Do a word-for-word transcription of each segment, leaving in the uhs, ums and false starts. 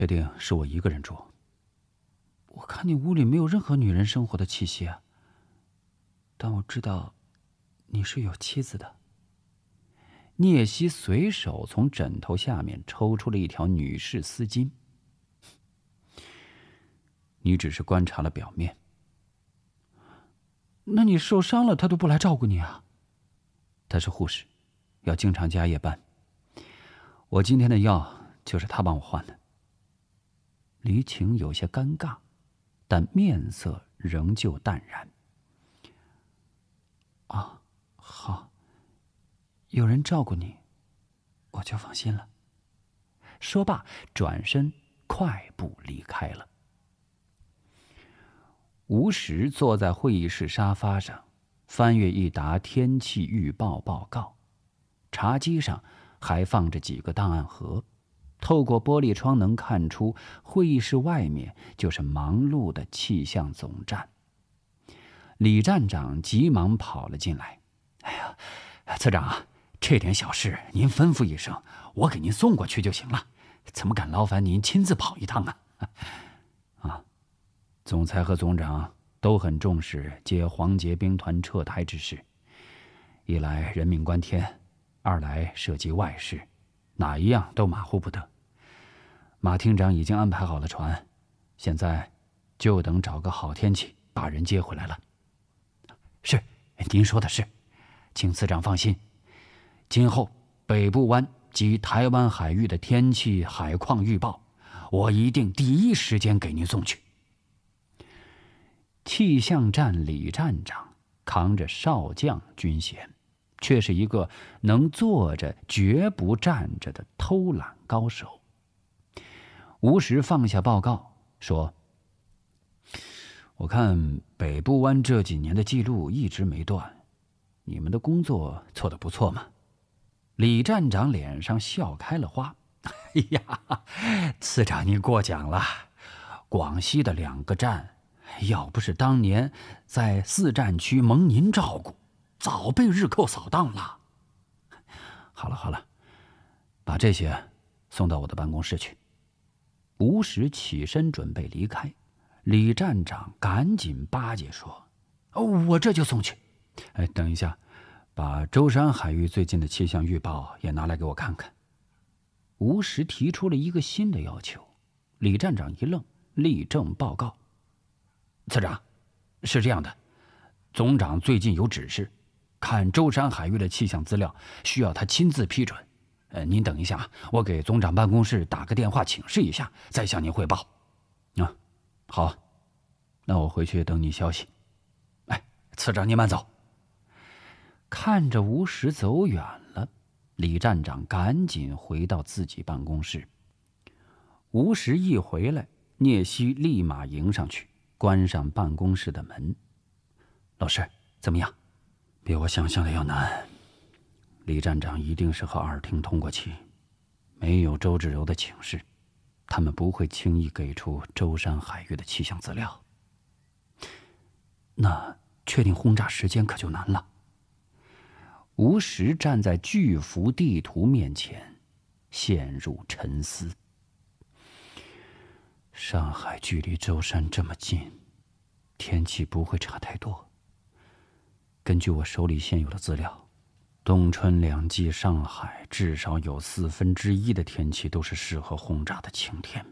确定是我一个人住？我看你屋里没有任何女人生活的气息啊。但我知道你是有妻子的。聂西随手从枕头下面抽出了一条女士丝巾。你只是观察了表面。那你受伤了，他都不来照顾你啊？他是护士，要经常加夜班。我今天的药就是他帮我换的。黎晴有些尴尬，但面色仍旧淡然。啊，好，有人照顾你，我就放心了。说罢，转身快步离开了。吴石坐在会议室沙发上，翻阅一沓天气预报报告，茶几上还放着几个档案盒，透过玻璃窗能看出会议室外面就是忙碌的气象总站。李站长急忙跑了进来：“哎呀，次长，这点小事您吩咐一声，我给您送过去就行了，怎么敢劳烦您亲自跑一趟啊？”啊，总裁和总长都很重视接黄捷兵团撤台之事，一来人命关天，二来涉及外事，哪一样都马虎不得。马厅长已经安排好了船，现在就等找个好天气把人接回来了。是，您说的是，请次长放心，今后北部湾及台湾海域的天气海况预报，我一定第一时间给您送去。气象站李站长扛着少将军衔，却是一个能坐着绝不站着的偷懒高手。吴石放下报告说：“我看北部湾这几年的记录一直没断，你们的工作做得不错嘛。”李站长脸上笑开了花：“哎呀，次长您过奖了，广西的两个站，要不是当年在四战区蒙您照顾，早被日寇扫荡了。好了好了，把这些送到我的办公室去。”吴石起身准备离开，李站长赶紧巴结说：“哦，我这就送去。哎，等一下，把舟山海域最近的气象预报也拿来给我看看。”吴石提出了一个新的要求，李站长一愣，立正报告：“次长，是这样的，总长最近有指示，看舟山海域的气象资料需要他亲自批准。呃，您等一下，我给总长办公室打个电话请示一下，再向您汇报。”啊，好，那我回去等你消息。哎，次长您慢走。看着吴石走远了，李站长赶紧回到自己办公室。吴石一回来，聂西立马迎上去，关上办公室的门。老师，怎么样？比我想象的要难。李站长一定是和二厅通过气，没有周芷柔的请示，他们不会轻易给出舟山海域的气象资料。那确定轰炸时间可就难了。吴石站在巨幅地图面前，陷入沉思。上海距离舟山这么近，天气不会差太多。根据我手里现有的资料，冬春两季上海至少有四分之一的天气都是适合轰炸的晴天。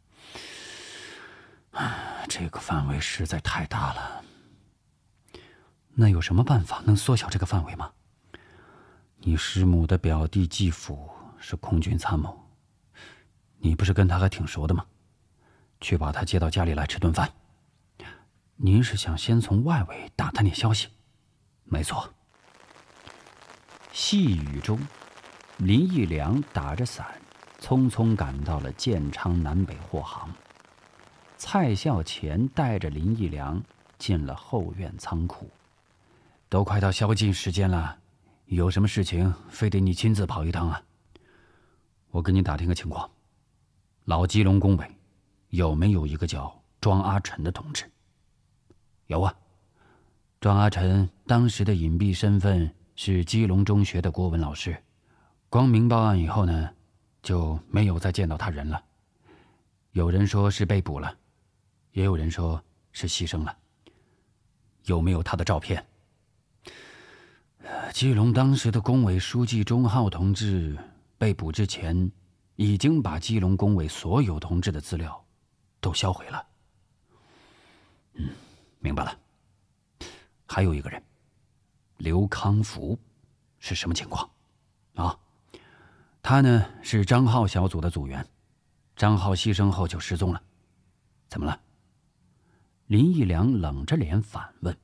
这个范围实在太大了。那有什么办法能缩小这个范围吗？你师母的表弟季辅是空军参谋，你不是跟他还挺熟的吗？去把他接到家里来吃顿饭。您是想先从外围打探点消息？没错。细雨中，林义良打着伞，匆匆赶到了建昌南北货行。蔡孝乾带着林义良进了后院仓库。都快到宵禁时间了，有什么事情非得你亲自跑一趟啊？我跟你打听个情况，老基隆工委有没有一个叫庄阿晨的同志？有啊，庄阿晨当时的隐蔽身份是基隆中学的国文老师，光明报案以后呢，就没有再见到他人了。 有人说是被捕了，也有人说是牺牲了。有没有他的照片？基隆当时的工委书记钟浩同志被捕之前，已经把基隆工委所有同志的资料都销毁了。嗯，明白了。还有一个人，刘康福，是什么情况？啊，他呢是张浩小组的组员，张浩牺牲后就失踪了。怎么了？林义良冷着脸反问。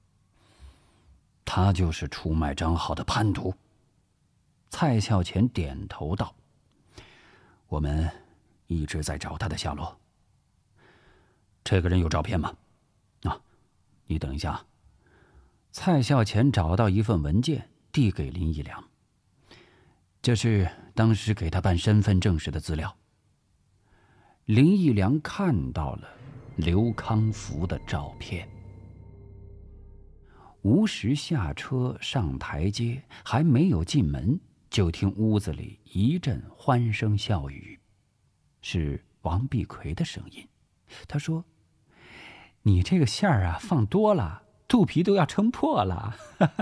他就是出卖张浩的叛徒。蔡孝乾点头道：我们一直在找他的下落。这个人有照片吗？啊，你等一下。蔡孝乾找到一份文件，递给林义良。这是当时给他办身份证时的资料。林义良看到了刘康福的照片。吴石下车上台阶，还没有进门，就听屋子里一阵欢声笑语，是王碧奎的声音。他说：你这个馅儿啊放多了，肚皮都要撑破了。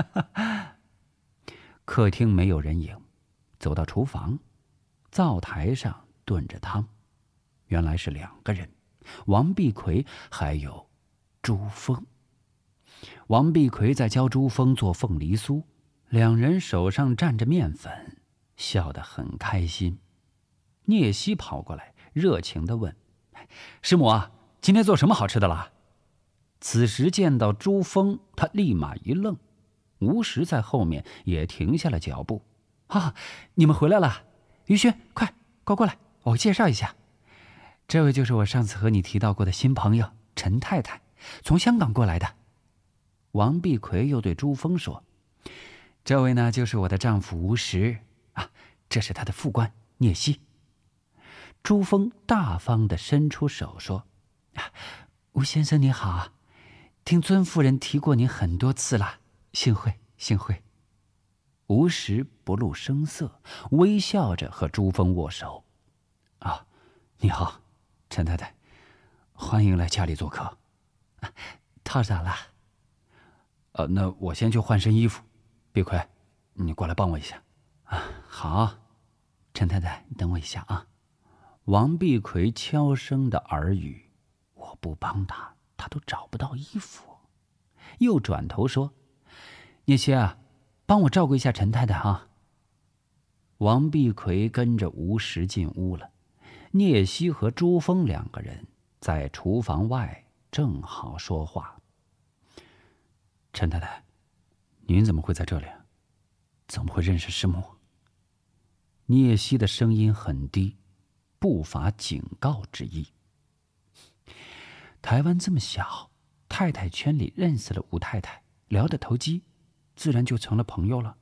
客厅没有人影，走到厨房，灶台上炖着汤，原来是两个人，王碧奎还有朱峰。王碧奎在教朱峰做凤梨酥，两人手上蘸着面粉，笑得很开心。聂西跑过来，热情地问：师母啊，今天做什么好吃的了？此时见到朱峰，他立马一愣。吴石在后面也停下了脚步。啊，你们回来了！于轩，快快过来，我介绍一下，这位就是我上次和你提到过的新朋友陈太太，从香港过来的。王碧奎又对朱峰说：这位呢，就是我的丈夫吴石啊，这是他的副官聂西。朱峰大方地伸出手说：吴先生你好，听尊夫人提过您很多次了，幸会幸会。吴石不露声色，微笑着和朱峰握手。啊，你好，陈太太，欢迎来家里做客。啊，套上了。呃，那我先去换身衣服。碧奎，你过来帮我一下。啊，好。陈太太，你等我一下啊。王碧奎悄声的耳语：我不帮他，他都找不到衣服。又转头说：聂西啊，帮我照顾一下陈太太啊。王碧奎跟着吴石进屋了。聂西和朱峰两个人在厨房外正好说话。陈太太，您怎么会在这里？怎么会认识师母？聂西的声音很低，不乏警告之意。台湾这么小，太太圈里认识了吴太太，聊得投机，自然就成了朋友了。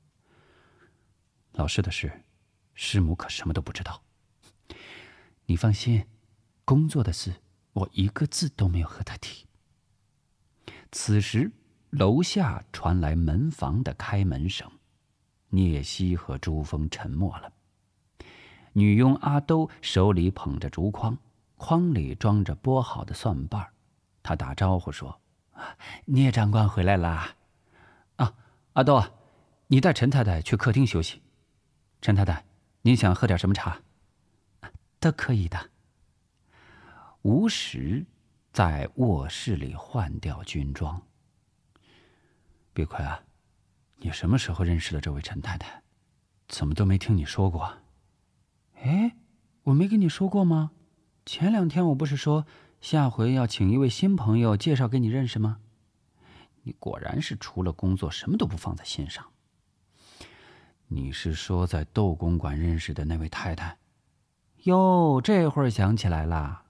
老师的事，师母可什么都不知道。你放心，工作的事我一个字都没有和他提。此时楼下传来门房的开门声，聂西和朱峰沉默了。女佣阿兜手里捧着竹筐，筐里装着剥好的蒜瓣。她打招呼说：聂长官回来啦。啊，阿兜啊，你带陈太太去客厅休息。陈太太，您想喝点什么茶？都可以的。吴石在卧室里换掉军装。碧奎啊，你什么时候认识了这位陈太太？怎么都没听你说过？哎，我没跟你说过吗？前两天我不是说下回要请一位新朋友介绍给你认识吗？你果然是除了工作什么都不放在心上。你是说在窦公馆认识的那位太太？哟，这会儿想起来了。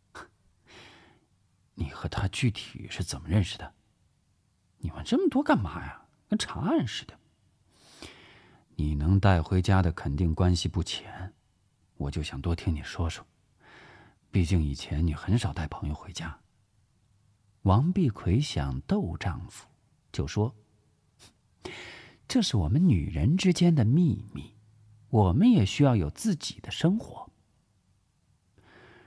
你和她具体是怎么认识的？你问这么多干嘛呀？跟查案似的。你能带回家的肯定关系不浅，我就想多听你说说。毕竟以前你很少带朋友回家。王碧奎想逗丈夫，就说：这是我们女人之间的秘密，我们也需要有自己的生活。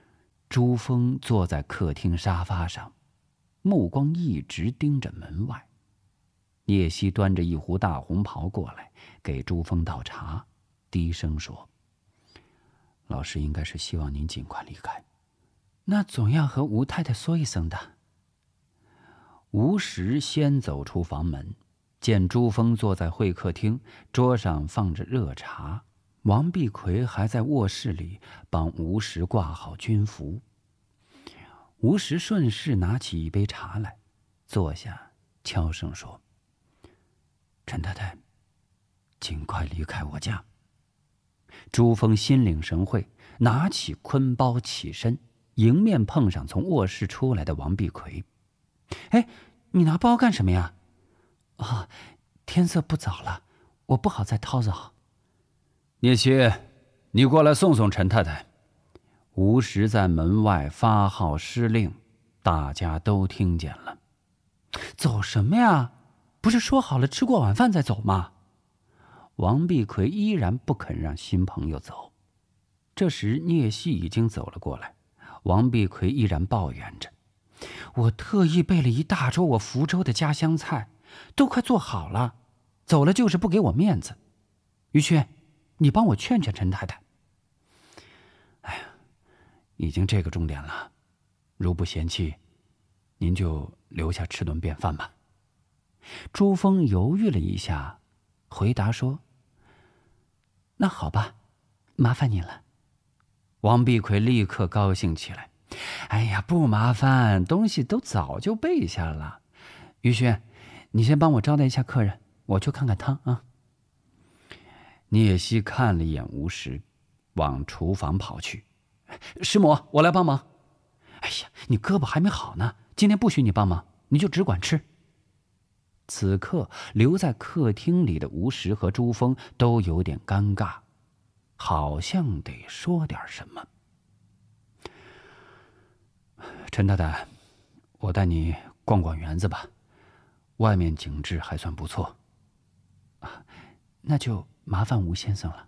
朱峰坐在客厅沙发上，目光一直盯着门外。聂西端着一壶大红袍过来，给朱峰倒茶，低声说：“老师应该是希望您尽快离开。”那总要和吴太太说一声的。吴石先走出房门，见朱峰坐在会客厅，桌上放着热茶，王碧奎还在卧室里帮吴石挂好军服。吴石顺势拿起一杯茶来，坐下，悄声说：“陈太太，尽快离开我家。”朱峰心领神会，拿起坤包起身，迎面碰上从卧室出来的王碧奎。“哎，你拿包干什么呀？”“啊，天色不早了，我不好再叨扰。”“聂西，你过来送送陈太太。”吴石在门外发号施令，大家都听见了。“走什么呀？不是说好了吃过晚饭再走吗？”王碧奎依然不肯让新朋友走。这时聂西已经走了过来，王碧奎依然抱怨着：“我特意备了一大桌我福州的家乡菜，都快做好了，走了就是不给我面子。于轩，你帮我劝劝陈太太。”“哎呀，已经这个重点了，如不嫌弃，您就留下吃顿便饭吧。”朱峰犹豫了一下，回答说：“那好吧，麻烦你了。”王碧奎立刻高兴起来：“哎呀，不麻烦，东西都早就备下了。于轩，你先帮我招待一下客人，我去看看汤啊。”聂西看了一眼吴石，往厨房跑去：“师母，我来帮忙。”“哎呀，你胳膊还没好呢，今天不许你帮忙，你就只管吃。”此刻留在客厅里的吴石和朱峰都有点尴尬，好像得说点什么。“陈太太，我带你逛逛园子吧，外面景致还算不错。”“啊，那就麻烦吴先生了。”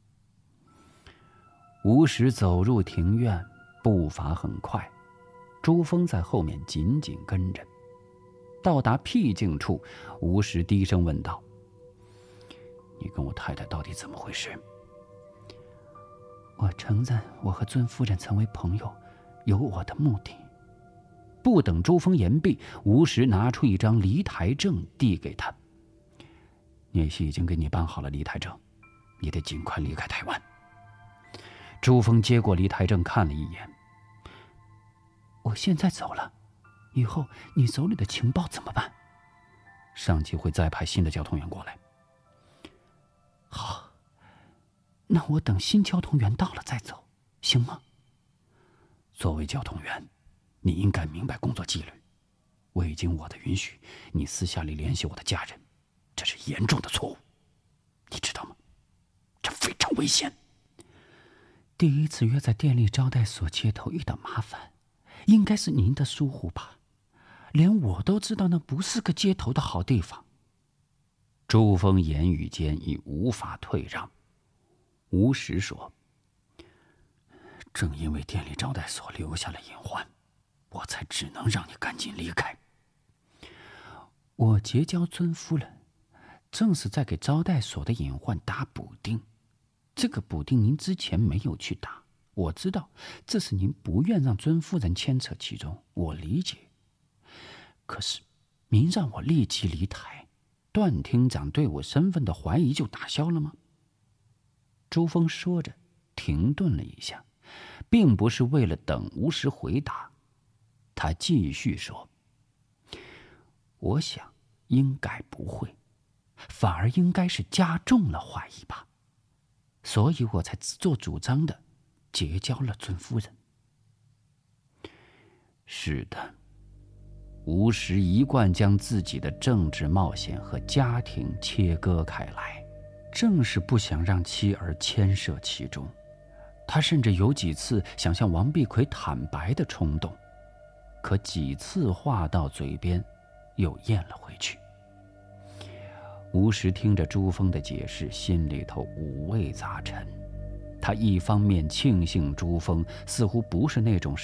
吴石走入庭院，步伐很快，朱峰在后面紧紧跟着。到达僻静处，吴石低声问道：“你跟我太太到底怎么回事？”“我承认我和尊夫人成为朋友，有我的目的。”不等朱峰言毕，吴石拿出一张离台证递给他：“聂西已经给你办好了离台证，你得尽快离开台湾。”朱峰接过离台证看了一眼：“我现在走了，以后你手里的情报怎么办？”“上级会再派新的交通员过来。”“好，那我等新交通员到了再走，行吗？”“作为交通员，你应该明白工作纪律。未经我的允许，你私下里联系我的家人，这是严重的错误，你知道吗？这非常危险。”“第一次约在电力招待所街头遇到麻烦，应该是您的疏忽吧？连我都知道那不是个接头的好地方。”朱峰言语间已无法退让。吴石说：“正因为电力招待所留下了隐患，我才只能让你赶紧离开。我结交尊夫人，正是在给招待所的隐患打补丁。这个补丁您之前没有去打，我知道这是您不愿让尊夫人牵扯其中，我理解。可是您让我立即离台，段厅长对我身份的怀疑就打消了吗？”朱峰说着停顿了一下，并不是为了等吴石回答，他继续说：“我想应该不会，反而应该是加重了怀疑吧，所以我才自作主张的结交了尊夫人。”是的，吴石一贯将自己的政治冒险和家庭切割开来，正是不想让妻儿牵涉其中。他甚至有几次想向王碧奎坦白的冲动，可几次话到嘴边又咽了回去。吴石听着朱峰的解释，心里头五味杂陈。他一方面庆幸朱峰似乎不是那种